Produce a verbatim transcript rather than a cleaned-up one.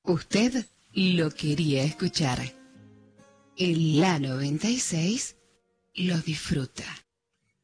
Usted lo quería escuchar. En la noventa y seis lo disfruta.